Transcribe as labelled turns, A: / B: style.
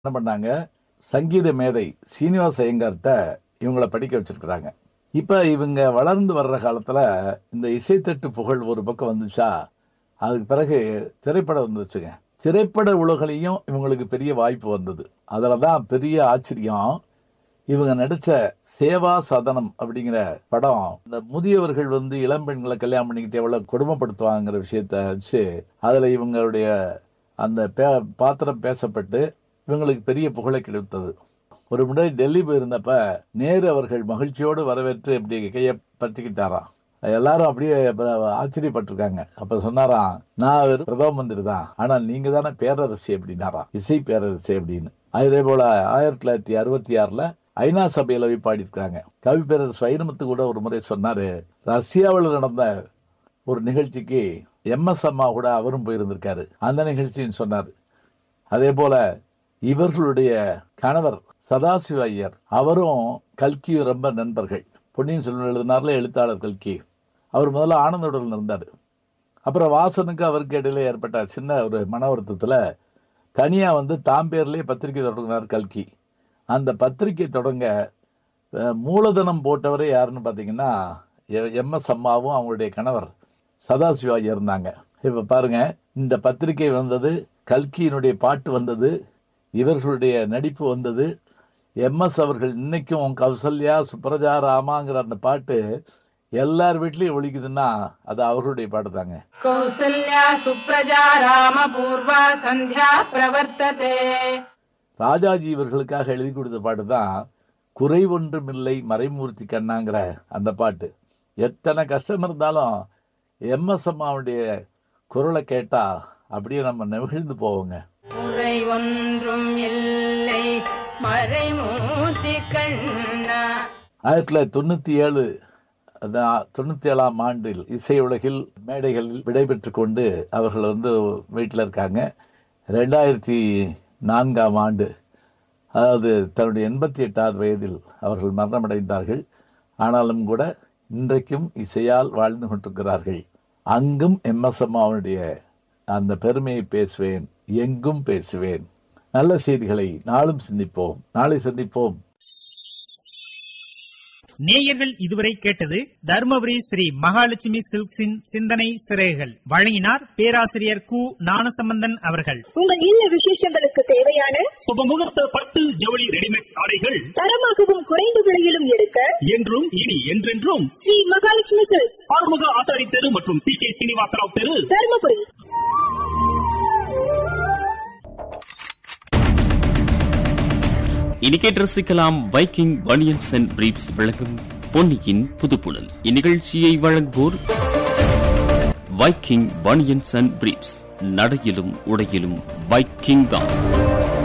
A: என்ன பண்ணாங்க, சங்கீத மேதை சீனிவாச ஐயங்கார்ட்ட இவங்கள படிக்க வச்சிருக்கிறாங்க. இப்ப இவங்க வளர்ந்து வர்ற காலத்துல இந்த இசைத்தட்டு புகழ் ஒரு பக்கம் வந்துச்சா, அதுக்கு பிறகு திரைப்படம் வந்துச்சுங்க. திரைப்பட உலகிலையும் இவங்களுக்கு பெரிய வாய்ப்பு வந்தது. அதுலதான் பெரிய ஆச்சரியம், இவங்க நடிச்ச சேவா சதனம் அப்படிங்கிற படம் இந்த முதியவர்கள் இளம்பெண்களை கல்யாணம் பண்ணிக்கிட்டு எவ்வளவு கொடுமைப்படுத்துவாங்கிற விஷயத்த வச்சு அதுல இவங்களுடைய அந்த பாத்திரம் பேசப்பட்டு இவங்களுக்கு பெரிய புகழை கிடைத்தது. ஒரு முறை டெல்லி போயிருந்தப்ப நேரு அவர்கள் மகிழ்ச்சியோடு வரவேற்று இப்படி கையை பற்றிக்கிட்டாராம். எல்லாரும் அப்படியே ஆச்சரியப்பட்டிருக்காங்க. அப்ப சொன்னாராம், நான் ஒரு பிரதம மந்திரி தான், ஆனால் நீங்க தானே பேரரசி அப்படின்னாராம், இசை பேரரசி அப்படின்னு. அதே போல 1966 ஐநா சபையில போய் பாடியிருக்காங்க. கவி பேரரசு வைரமுத்து கூட ஒரு முறை சொன்னாரு, ரஷ்யாவில் நடந்த ஒரு நிகழ்ச்சிக்கு MS அம்மா கூட அவரும் போயிருந்திருக்காரு, அந்த நிகழ்ச்சின்னு சொன்னாரு. அதே போல இவர்களுடைய கணவர் சதாசிவ ஐயர், அவரும் கல்கியும் ரொம்ப நண்பர்கள். பொன்னியின் செல்வன் எழுதினார்ல எழுத்தாளர் கல்கி, அவர் முதல்ல ஆனந்தோடல் இருந்தார். அப்புறம் வாசனுக்கு அவருக்கு இடையில ஏற்பட்ட சின்ன ஒரு மன வருத்தத்துல தனியா தாம்பேர்லயே பத்திரிகை தொடங்கினார் கல்கி. அந்த பத்திரிகை தொடங்க மூலதனம் போட்டவரே யாருன்னு பாத்தீங்கன்னா MS அம்மாவும் அவங்களுடைய கணவர் சதாசிவ ஐயர் இருந்தாங்க. இப்ப பாருங்க, இந்த பத்திரிகை வந்தது, கல்கியினுடைய பாட்டு வந்தது, இவர்களுடைய நடிப்பு வந்தது. MS அவர்கள் இன்னைக்கும் கௌசல்யா சுப்ரஜா ராமாங்கிற அந்த பாட்டு எல்லார் வீட்லயும் ஒழிக்குதுன்னா அது அவர்களுடைய பாட்டு தாங்க.
B: கௌசல்யா சுப்ரஜா ராம பூர்வா சந்தியா பிரவர்த்ததே.
A: ராஜாஜி இவர்களுக்காக எழுதி கொடுத்த பாட்டு தான் குறை ஒன்றுமில்லை மறைமூர்த்தி கண்ணாங்கிற அந்த பாட்டு. எத்தனை கஷ்டம் இருந்தாலும் MS அம்மாவுடைய குரலை கேட்டா அப்படியே நம்ம நெகிழ்ந்து போவோங்க.
B: குறை ஒன்றும் இல்லை மறைமூர்த்தி கண்ணா.
A: 1997 ஆண்டில் இசை உலகில் மேடைகளில் விடைபெற்று கொண்டு அவர்கள் வீட்டில் இருக்காங்க. 2004 ஆண்டு, அதாவது தன்னுடைய 88வது வயதில் அவர்கள் மரணமடைந்தார்கள். ஆனாலும் கூட இன்றைக்கும் இசையால் வாழ்ந்து கொண்டிருக்கிறார்கள். அங்கும் MS அம்மாவுடைய அந்த பெருமையை பேசுவேன், எங்கும் பேசுவேன். நல்ல செய்திகளை நாளும் சிந்திப்போம். நாளை சந்திப்போம்.
C: நேயர்கள் இதுவரை கேட்டது தர்மபுரி ஸ்ரீ மகாலட்சுமி சில்க்ஸின் சிந்தனை சிறைகள். வழங்கினார் பேராசிரியர் கு ஞானசம்பந்தன் அவர்கள்.
D: உங்கள் இல்ல விசேஷங்களுக்கு தேவையான
E: சுபமுகூர்த்த பட்டு ஜவுளி ரெடிமேட் ஆடைகள்
D: தரமாகவும் குறைந்த விலையிலும் எடுக்க
E: என்றும் இனி என்றென்றும்
D: ஸ்ரீ மகாலட்சுமி சில்க்ஸ்,
E: ஆறுமுக ஆசாரி தெரு மற்றும் CK சீனிவாசராவ் தெரு,
D: தர்மபுரி.
F: இனி கேட்டு ரசிக்கலாம் வைக்கிங் பனியன்ஸ் அண்ட் பிரீப்ஸ் வழங்கும் பொன்னியின் புதுப்புணல். இந்நிகழ்ச்சியை வழங்குவோர் வைக்கிங் பனியன்ஸ் அண்ட் பிரீப்ஸ். நடையிலும் உடையிலும் வைக்கிங் தான்.